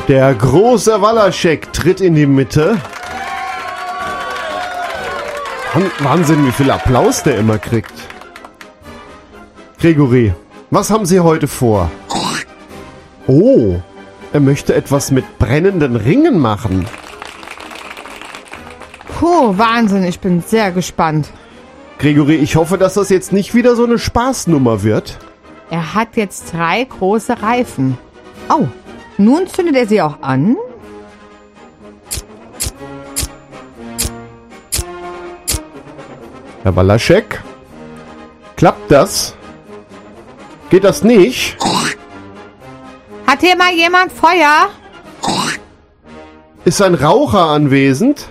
Der große Walaschek tritt in die Mitte. Wahnsinn, wie viel Applaus der immer kriegt. Gregory, was haben Sie heute vor? Oh, er möchte etwas mit brennenden Ringen machen. Puh, Wahnsinn, ich bin sehr gespannt. Gregory, ich hoffe, dass das jetzt nicht wieder so eine Spaßnummer wird. Er hat jetzt 3 große Reifen. Oh, nun zündet er sie auch an? Herr Walaschek, klappt das? Geht das nicht? Hat hier mal jemand Feuer? Ist ein Raucher anwesend?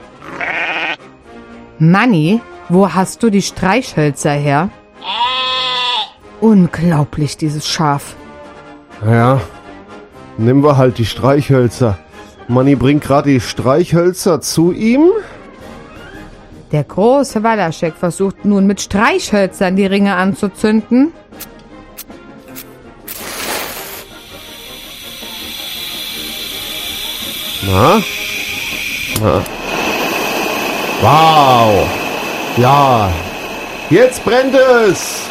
Manni, wo hast du die Streichhölzer her? Unglaublich, dieses Schaf. Ja, nehmen wir halt die Streichhölzer. Manni bringt gerade die Streichhölzer zu ihm. Der große Walaschek versucht nun mit Streichhölzern die Ringe anzuzünden. Na? Wow! Ja! Jetzt brennt es!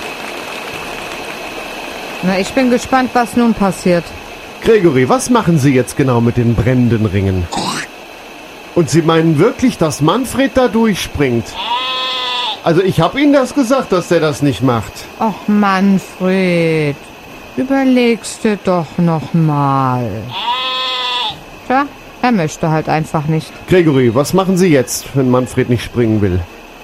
Na, ich bin gespannt, was nun passiert. Gregory, was machen Sie jetzt genau mit den brennenden Ringen? Und Sie meinen wirklich, dass Manfred da durchspringt? Also ich habe Ihnen das gesagt, dass der das nicht macht. Och, Manfred, überlegst du doch noch mal. Tja, er möchte halt einfach nicht. Gregory, was machen Sie jetzt, wenn Manfred nicht springen will?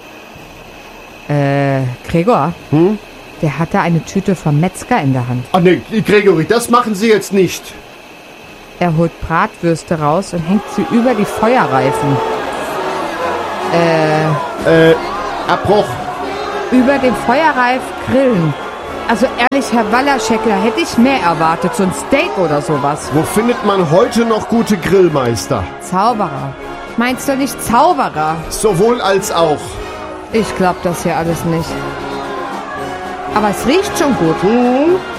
Gregor? Der hatte eine Tüte vom Metzger in der Hand. Ach ne, Gregory, das machen Sie jetzt nicht. Er holt Bratwürste raus und hängt sie über die Feuerreifen. Abbruch. Über den Feuerreif grillen. Also ehrlich, Herr Walaschek, da hätte ich mehr erwartet. So ein Steak oder sowas. Wo findet man heute noch gute Grillmeister? Zauberer. Meinst du nicht Zauberer? Sowohl als auch. Ich glaub das hier alles nicht. Aber es riecht schon gut.